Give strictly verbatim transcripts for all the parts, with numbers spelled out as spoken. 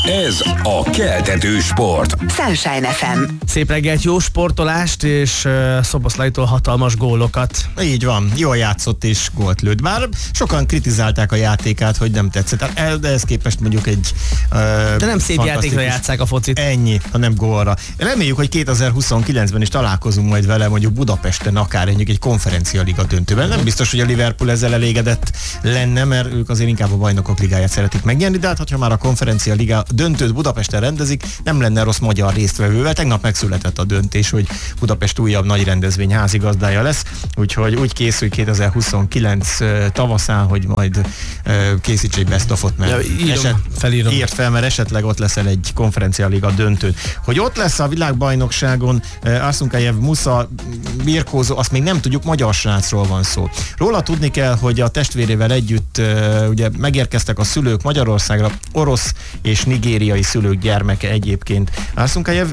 Ez a keltető sport. Sunshine ef em. Szép reggelt, jó sportolást és uh, Szoboszlaitól hatalmas gólokat. Így van, jól játszott és gólt lőtt. Bár sokan kritizálták a játékát, hogy nem tetszett. De ehhez képest mondjuk egy uh, De nem szép játékra játsszák a focit. Ennyi, hanem gólra. Reméljük, hogy kétezer-huszonkilencben is találkozunk majd vele, mondjuk Budapesten, akár mondjuk egy konferencialiga döntőben. Nem biztos, hogy a Liverpool ezzel elégedett lenne, mert ők azért inkább a Bajnokok Ligáját szeretik megnyerni, de hát ha már a konferencialiga döntőt Budapesten rendezik, nem lenne rossz magyar résztvevővel. Tegnap megszületett a döntés, hogy Budapest újabb nagy rendezvény házigazdája lesz, úgyhogy úgy készül kétezer-huszonkilenc tavaszán, hogy majd készíts egy best of-ot, mert ja, írom, eset, felírom. írt fel, mert esetleg ott leszel egy konferencialiga döntőn. Hogy ott lesz a világbajnokságon Asunkajev, Musza, birkózó, azt még nem tudjuk, magyar srácról van szó. Róla tudni kell, hogy a testvérével együtt ugye megérkeztek a szülők Magyarországra, orosz és nigériai szülők gyermeke egyébként Asunkajev,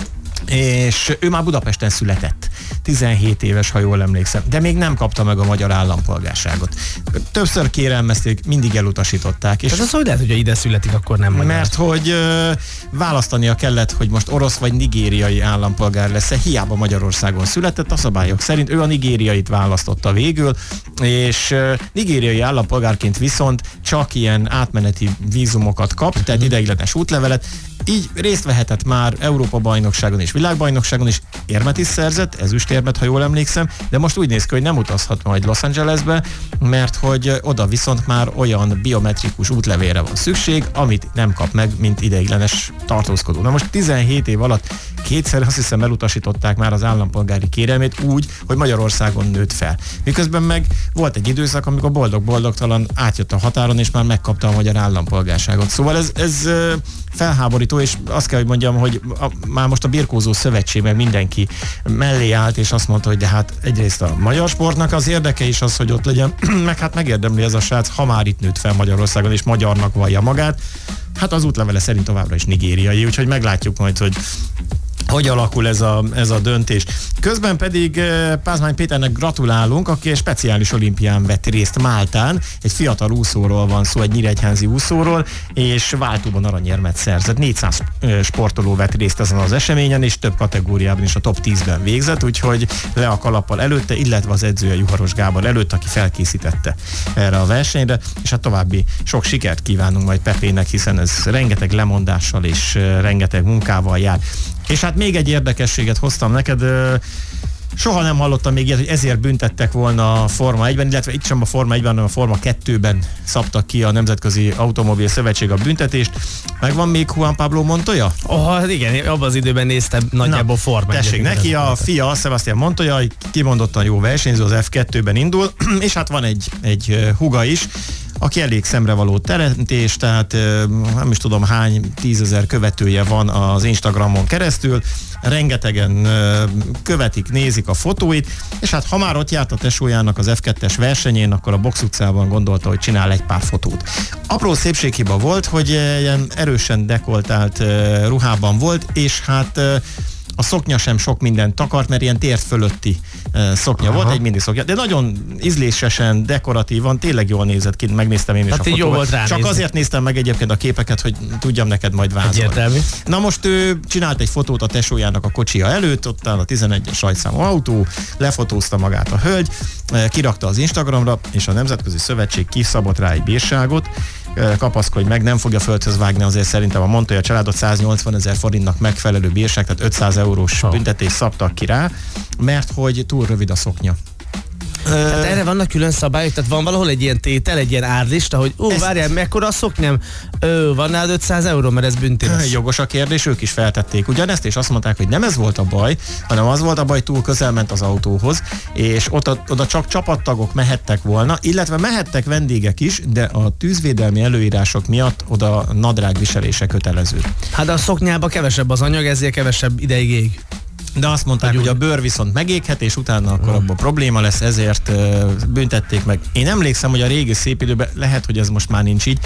és ő már Budapesten született. tizenhét éves, ha jól emlékszem, de még nem kapta meg a magyar állampolgárságot. Többször kérelmezték, mindig elutasították. És ez az, hogy lehet, hogy ide születik, akkor nem magyar. Mert hogy ö, választania kellett, hogy most orosz vagy nigériai állampolgár lesz-e, hiába Magyarországon született, a szabályok szerint ő a nigériait választotta végül, és ö, nigériai állampolgárként viszont csak ilyen átmeneti vízumokat kap, tehát ideiglenes útlevelet, így részt vehetett már Európa-bajnokságon és világbajnokságon is, érmet is szerzett, ezüstérmet, ha jól emlékszem, de most úgy néz ki, hogy nem utazhat majd Los Angelesbe, mert hogy oda viszont már olyan biometrikus útlevélre van szükség, amit nem kap meg, mint ideiglenes tartózkodó. Na most tizenhét év alatt kétszer azt hiszem elutasították már az állampolgári kérelmét úgy, hogy Magyarországon nőtt fel. Miközben meg volt egy időszak, amikor boldog-boldogtalan átjött a határon, és már megkapta a magyar állampolgárságot. Szóval ez, ez felháborító, és azt kell, hogy mondjam, hogy a, már most a birkózó szövetség meg mindenki mellé állt, és azt mondta, hogy de hát egyrészt a magyar sportnak az érdeke is az, hogy ott legyen, meg hát megérdemli ez a srác, ha már itt nőtt fel Magyarországon, és magyarnak vallja magát. Hát az útlevele szerint továbbra is nigériai, úgyhogy meglátjuk majd, hogy hogy alakul ez a, ez a döntés. Közben pedig Pázmány Péternek gratulálunk, aki egy speciális olimpián vett részt Máltán. Egy fiatal úszóról van szó, egy nyíregyházi úszóról, és váltóban aranyérmet szerzett. négyszáz sportoló vett részt ezen az eseményen, és több kategóriában is a top tízben végzett, úgyhogy le a kalappal előtte, illetve az edzője Juharos Gábor előtt, aki felkészítette erre a versenyre, és hát további sok sikert kívánunk majd Pepének, hiszen ez rengeteg lemondással és rengeteg munkával jár. És hát még egy érdekességet hoztam neked, soha nem hallottam még ilyet, hogy ezért büntettek volna a Forma egyben, illetve itt sem a Forma egyben, hanem a Forma kettőben szabtak ki a Nemzetközi Automobil Szövetség a büntetést. Megvan még Juan Pablo Montoya? Oh, igen, abban az időben néztem nagyjából Forma egyben. Tessék, neki a fia, Sebastian Montoya, kimondottan jó versenyző, az ef kettőben indul, és hát van egy, egy húga is, aki elég szemrevaló teremtés, tehát nem is tudom hány tízezer követője van az Instagramon keresztül, rengetegen követik, nézik a fotóit, és hát ha már ott járt a tesójának az ef kettes versenyén, akkor a Box utcában gondolta, hogy csinál egy pár fotót. Apró szépséghiba volt, hogy ilyen erősen dekoltált ruhában volt, és hát a szoknya sem sok mindent takart, mert ilyen tért fölötti uh, szoknya Aha. volt, egy mini szoknya, de nagyon ízlésesen, dekoratívan, tényleg jól nézett ki, megnéztem én is hát a fotót. Csak azért néztem meg egyébként a képeket, hogy tudjam neked majd vázolni. Na most ő csinált egy fotót a tesójának a kocsia előtt, ott áll a tizenegyes rajtszámú autó, lefotózta magát a hölgy, kirakta az Instagramra, és a Nemzetközi Szövetség kiszabott rá egy bírságot, kapaszkodj meg, nem fogja földhöz vágni azért szerintem a Montoya családot, száznyolcvanezer forintnak megfelelő bírság, tehát ötszáz eurós oh. büntetést szabtak ki rá, mert hogy túl rövid a szoknya. Tehát erre vannak külön szabályok, tehát van valahol egy ilyen tétel, egy ilyen árlista, hogy ó, várjál, mekkora a szoknyám? Ö, van nálad ötszáz euró, mert ez büntés. Jogos a kérdés, ők is feltették ugyanezt, és azt mondták, hogy nem ez volt a baj, hanem az volt a baj, túl közel ment az autóhoz, és oda, oda csak csapattagok mehettek volna, illetve mehettek vendégek is, de a tűzvédelmi előírások miatt oda nadrágviselése kötelező. Hát a szoknyába kevesebb az anyag, ezért kevesebb ideig ég. De azt mondták, hogy, hogy a bőr viszont megéghet, és utána akkor uh. abban probléma lesz, ezért uh, büntették meg. Én emlékszem, hogy a régi szép időben, lehet, hogy ez most már nincs így,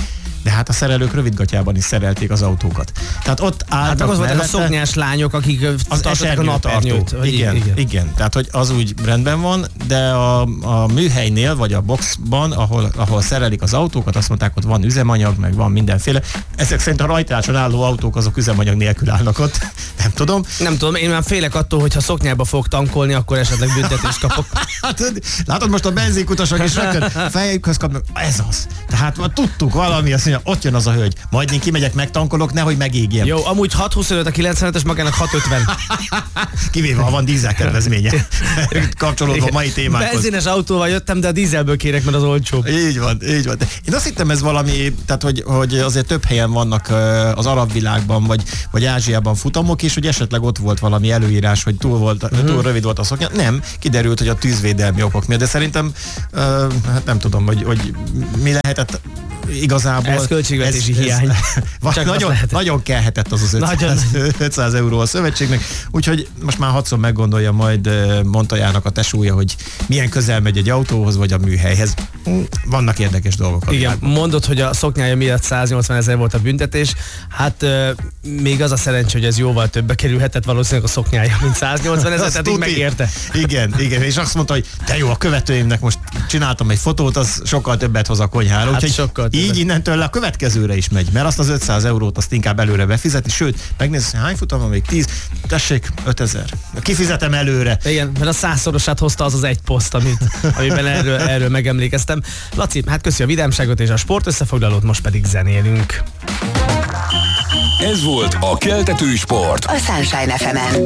de hát a szerelők rövidgatjában is szerelték az autókat. Tehát ott álltak Hát az voltak a mellette, szoknyás lányok, akik az tartották a napernyőt. Igen, igen, igen, igen. Tehát, hogy az úgy rendben van, de a, a műhelynél, vagy a boxban, ahol, ahol szerelik az autókat, azt mondták, hogy van üzemanyag, meg van mindenféle. Ezek szerint a rajtráson álló autók azok üzemanyag nélkül állnak ott. Nem tudom. Nem tudom, én már félek attól, hogy ha szoknyába fog tankolni, akkor esetleg büntetést kapok. Látod, most a benzinkutasok is rögtön fejükhöz kapnak. Ez az. Tehát már tudtuk valami, azt mondja, ott jön az a hölgy. Majd én kimegyek, megtankolok, nehogy megégjem. Jó, amúgy hat huszonöt a kilencvenötös, magának hat ötven. Kivéve, ha van dízel kedvezménye. Kapcsolódva a mai témánkhoz. Benzines autóval jöttem, de a dízelből kérek, mert az olcsóbb. Így van, így van. Én azt hittem, ez valami, tehát hogy, hogy azért több helyen vannak az arab világban, vagy, vagy Ázsiában futamok, és hogy esetleg ott volt valami előírás, hogy túl, volt, hmm. túl rövid volt a szoknya. Nem, kiderült, hogy a tűzvédelmi okok miatt, de szerintem uh, hát nem tudom, hogy, hogy mi lehetett igazából. Ez költségvetési ez, hiány. Ez, nagyon, nagyon kelhetett az az ötszáz, ötszáz euró a szövetségnek, úgyhogy most már hatszor meggondolja majd Montajának a tesója, hogy milyen közel megy egy autóhoz, vagy a műhelyhez. Vannak érdekes dolgok. Igen, világban. Mondod, hogy a szoknyája miatt száznyolcvan ezer volt a büntetés. Hát euh, még az a szerencsé, hogy ez jóval többbe kerülhetett valószínűleg a szoknyája, mint száznyolcvan ezer, tehát így megérte. Igen, igen, és azt mondta, hogy te jó, a követőimnek most csináltam egy fotót, az sokkal többet hoz a konyhára. Hát sokkal többet. Így innentől le a következőre is megy, mert azt az ötszáz eurót azt inkább előre befizeti, sőt, megnézd, hány futam van még, tíz, tessék, ötezer. Kifizetem előre. Igen, mert a százszorosát hozta az az egy poszt, amit, amiben erről, erről megemlékeztem. Laci, hát köszi a vidámságot és a sport összefoglalót, most pedig zenélünk. Ez volt a Keltető Sport. A Sunshine ef emen.